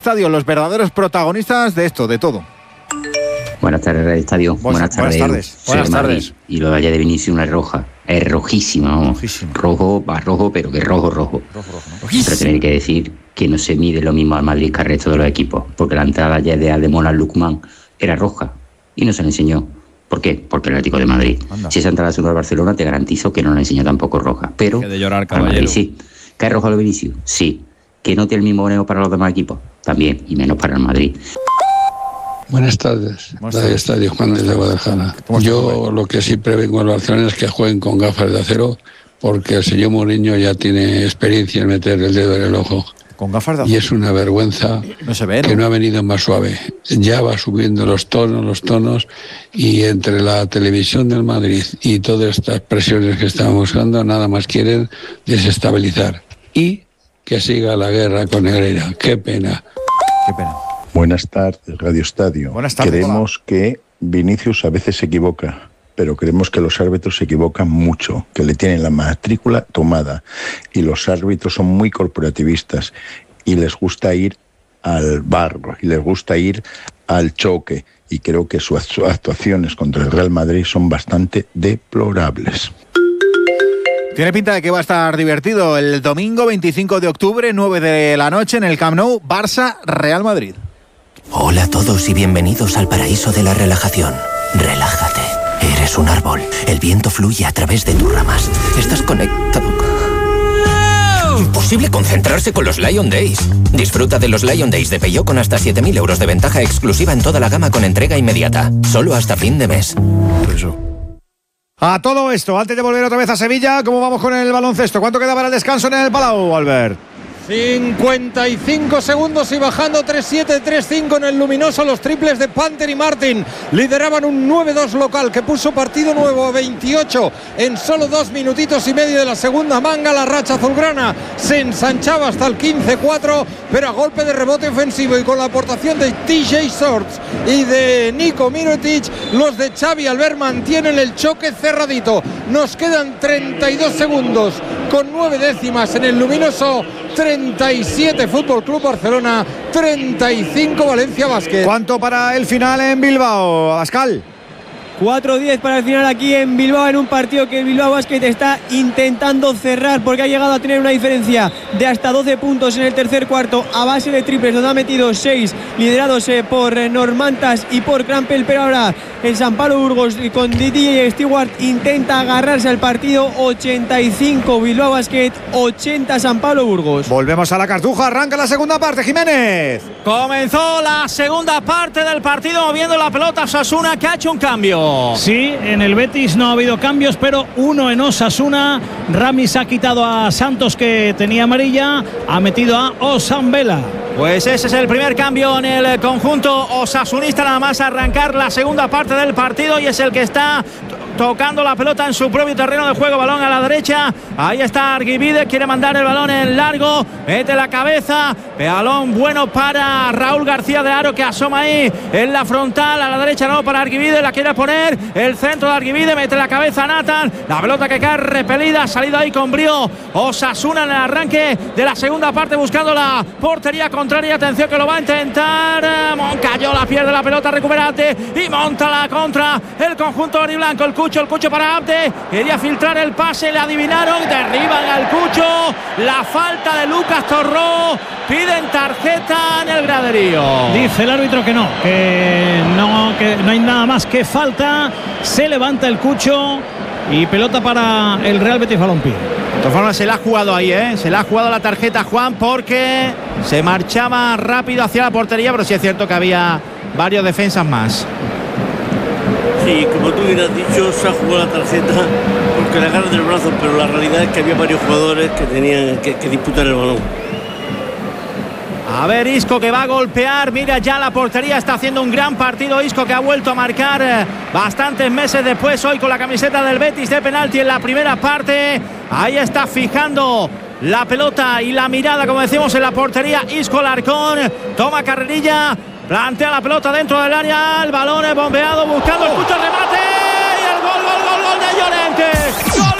Estadio, los verdaderos protagonistas de esto, de todo. Buenas tardes, Radio Estadio. Buenas tardes. Buenas tardes. Y lo de allá de Vinicius es roja. Es rojísima. Rojísima. Rojo, va rojo, pero que rojo. Rojo, ¿no? Pero tener que decir que no se mide lo mismo al Madrid que al resto de los equipos. Porque la entrada ya de Ademola Lookman era roja. Y no se le enseñó. ¿Por qué? Porque el Atlético de Madrid. Anda. Si esa entrada se al Barcelona, te garantizo que no le enseñó tampoco roja. Pero Que de llorar, al caballero. Madrid sí. ¿Que es rojo lo Vinicius? Sí. ¿Que no tiene el mismo boneo para los demás equipos? También. Y menos para el Madrid. Buenas tardes, Radio Estadio, Juan desde Guadalajara. Yo lo que sí prevengo al Barcelona es que jueguen con gafas de acero, porque el señor Mourinho ya tiene experiencia en meter el dedo en el ojo. Con gafas de Y es una vergüenza no se ve, ¿no? que no ha venido más suave. Ya va subiendo los tonos, y entre la televisión del Madrid y todas estas presiones que estamos buscando, nada más quieren desestabilizar. Y que siga la guerra con Herrera. Qué pena. Qué pena. Buenas tardes, Radio Estadio. Buenas tardes. Creemos que Vinicius a veces se equivoca, pero creemos que los árbitros se equivocan mucho, que le tienen la matrícula tomada, y los árbitros son muy corporativistas y les gusta ir al barro y les gusta ir al choque, y creo que sus actuaciones contra el Real Madrid son bastante deplorables. Tiene pinta de que va a estar divertido el domingo 25 de octubre, 9 de la noche, en el Camp Nou, Barça-Real Madrid. Hola a todos y bienvenidos al paraíso de la relajación. Relájate. Eres un árbol. El viento fluye a través de tus ramas. Estás conectado. Imposible concentrarse con los Lion Days. Disfruta de los Lion Days de Peugeot con hasta 7.000 euros de ventaja exclusiva en toda la gama con entrega inmediata. Solo hasta fin de mes. A todo esto, antes de volver otra vez a Sevilla, ¿cómo vamos con el baloncesto? ¿Cuánto queda para el descanso en el Palau, Albert? 55 segundos y bajando 3-7, 3-5 en el luminoso. Los triples de Panther y Martin lideraban un 9-2 local que puso partido nuevo a 28 en solo 2 minutitos y medio de la segunda manga. La racha azulgrana se ensanchaba hasta el 15-4, pero a golpe de rebote ofensivo y con la aportación de TJ Shorts y de Nico Mirotic, los de Xavi Albert mantienen el choque cerradito. Nos quedan 32 segundos con 9 décimas en el luminoso. 37 Fútbol Club Barcelona, 35 Valencia Basket. ¿Cuánto para el final en Bilbao, Abascal? 4-10 para el final aquí en Bilbao, en un partido que el Bilbao Basket está intentando cerrar porque ha llegado a tener una diferencia de hasta 12 puntos en el tercer cuarto a base de triples, donde ha metido 6 liderados por Normantas y por Crampel, pero ahora el San Pablo Burgos con DJ Stewart intenta agarrarse al partido. 85 Bilbao Basket, 80 San Pablo Burgos. Volvemos a la Cartuja, arranca la segunda parte, Jiménez. Comenzó la segunda parte del partido moviendo la pelota Osasuna, que ha hecho un cambio. Sí, en el Betis no ha habido cambios, pero uno en Osasuna. Ramis ha quitado a Santos, que tenía amarilla, ha metido a Osambela. Pues ese es el primer cambio en el conjunto osasunista, nada más arrancar la segunda parte del partido, y es el que está tocando la pelota en su propio terreno de juego. Balón a la derecha, ahí está Argibide, quiere mandar el balón en largo, mete la cabeza, balón bueno para Raúl García de Aro, que asoma ahí en la frontal, a la derecha no para Argibide, la quiere poner, el centro de Argibide, mete la cabeza Nathan, la pelota que cae repelida, ha salido ahí con brío Osasuna en el arranque de la segunda parte, buscando la portería contraria. Atención que lo va a intentar, Moncayola pierde la pelota, recuperate y monta la contra el conjunto aurinblanco. El Cucho para Abde, quería filtrar el pase, le adivinaron, derriban al Cucho, la falta de Lucas Torró, piden tarjeta en el graderío. Dice el árbitro que no hay nada más que falta. Se levanta el Cucho y pelota para el Real Betis Balompié. De todas formas se la ha jugado ahí, se la ha jugado la tarjeta Juan, porque se marchaba rápido hacia la portería, pero sí es cierto que había varios defensas más. Sí, como tú hubieras dicho, se ha jugado la tarjeta porque le agarran del brazo, pero la realidad es que había varios jugadores que tenían que disputar el balón. A ver, Isco, que va a golpear, mira ya la portería, está haciendo un gran partido Isco, que ha vuelto a marcar bastantes meses después, hoy con la camiseta del Betis, de penalti en la primera parte. Ahí está fijando la pelota y la mirada, como decimos, en la portería Isco Larcón, toma carrerilla, plantea la pelota dentro del área, el balón es bombeado, buscando el Cucho, remate y el gol de Llorente. ¡Gol!